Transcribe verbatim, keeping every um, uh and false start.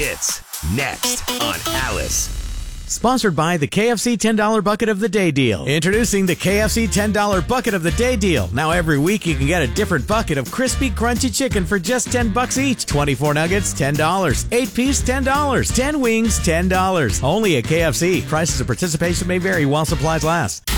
It's next on Alice. Sponsored by the K F C ten dollar Bucket of the Day Deal. Introducing the K F C ten dollar Bucket of the Day Deal. Now every week you can get a different bucket of crispy, crunchy chicken for just ten bucks each. twenty-four nuggets, ten dollars. eight piece, ten dollars. ten wings, ten dollars. Only at K F C. Prices of participation may vary while supplies last.